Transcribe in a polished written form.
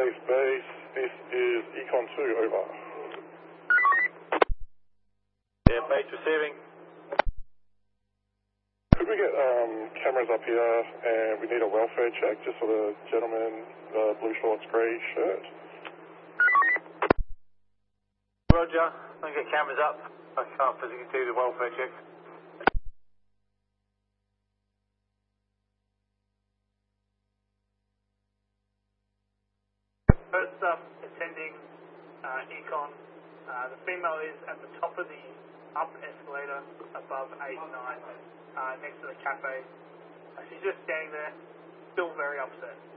Base. This is Econ 2, over. Yeah, base receiving. Could we get cameras up here, and we need a welfare check just for the gentleman, the blue shorts, grey shirt? Roger, I'm going to get cameras up. I can't physically do the welfare check. First up, attending Econ. The female is at the top of the up escalator above 89, next to the cafe. She's just standing there, still very upset.